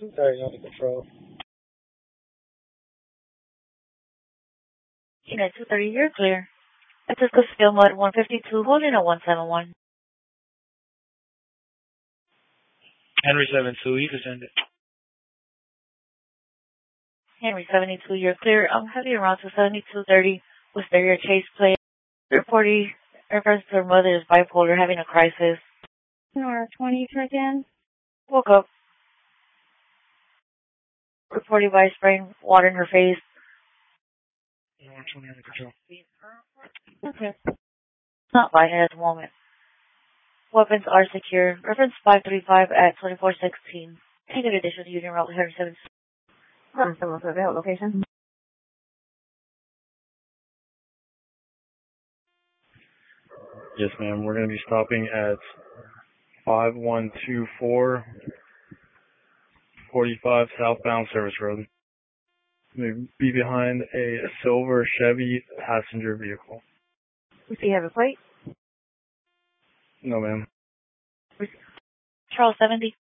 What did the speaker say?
230 under control. Unit 230, you're clear. Francisco Steel Mud 152, holding at 171. Henry 72, you can send it. Henry 72, you're clear. I'm heading around to 7230 with your chase plate. Reporting reference to her mother is bipolar, having a crisis. Nora 20, check in. Woke up. Reporting by spraying water in her face. Nora 20 under control. Okay. Not violent at the moment. Weapons are secure. Reference 535 at 2416. Take an additional unit route 107. Location. Yes, ma'am. We're going to be stopping at 5124 45 southbound Service Road. We'll be behind a silver Chevy passenger vehicle. Do you have a plate? No, ma'am. Charles 70.